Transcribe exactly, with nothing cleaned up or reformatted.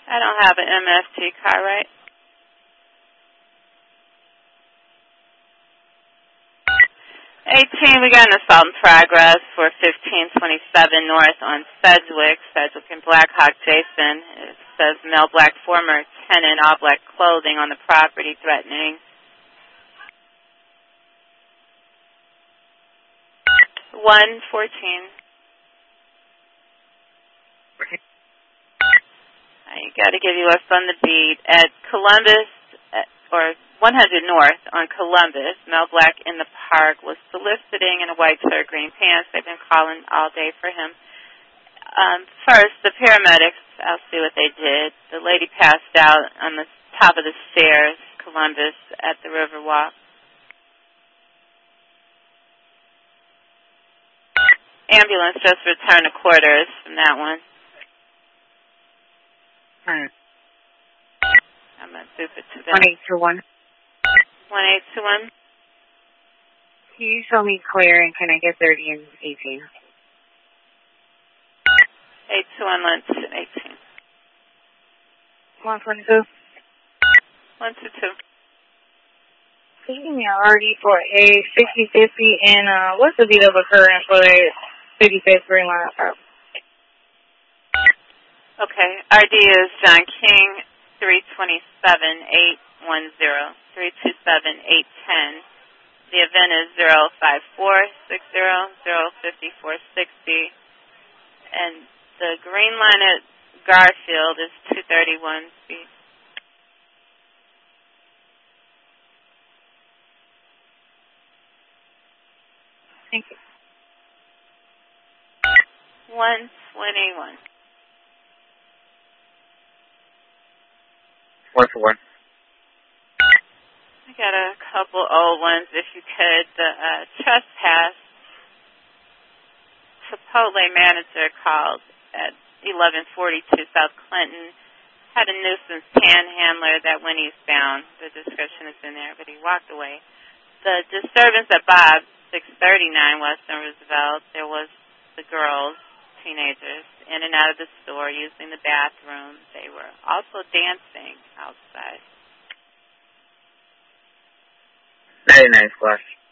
I don't have an M F T car, right? eighteen, we got an assault in progress for fifteen twenty-seven North on Sedgwick. Sedgwick and Blackhawk Jason. It says male black former tenant, all black clothing on the property, threatening. one fourteen. I got to give you what's on the beat. At Columbus, or one hundred North on Columbus, male black in the park was soliciting in a white shirt, green pants. They've been calling all day for him. Um, first, the paramedics, I'll see what they did. The lady passed out on the top of the stairs, Columbus, at the Riverwalk. Ambulance just returned to quarters from that one. Hmm. I'm going to soup it to them. one eight two one. one eight two one. Can you show me clear and can I get thirty and eighteen? eight two one lunch and eighteen. one twenty-two. one two two. Can you give me an R D for a sixty fifty and uh, what's the beat of occurrence for a fifty-fifth Green Line Park? Okay, R D is John King, three twenty-seven eight one zero, three two seven eight one zero. The event is zero five four six zero, zero five four six zero. And the green line at Garfield is two thirty-one feet. Thank you. one twenty-one. One for one. I got a couple old ones, if you could. The uh, trespass Chipotle manager called at eleven forty-two South Clinton. Had a nuisance panhandler that went eastbound. The description is in there, but he walked away. The disturbance at Bob, six thirty-nine Western Roosevelt, there was the girls, teenagers, in and out of the store using the bathroom. They were also dancing outside. ninety-nine Squash.